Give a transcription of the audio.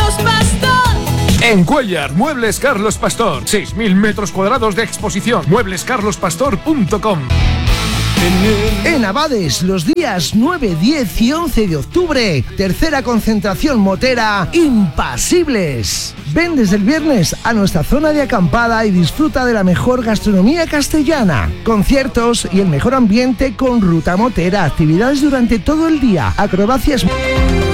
Carlos Pastor. En Cuéllar, Muebles Carlos Pastor. 6.000 metros cuadrados de exposición. mueblescarlospastor.com. En Abades, los días 9, 10 y 11 de octubre, tercera concentración motera Impasibles. Ven desde el viernes a nuestra zona de acampada y disfruta de la mejor gastronomía castellana, conciertos y el mejor ambiente con ruta motera, actividades durante todo el día, acrobacias...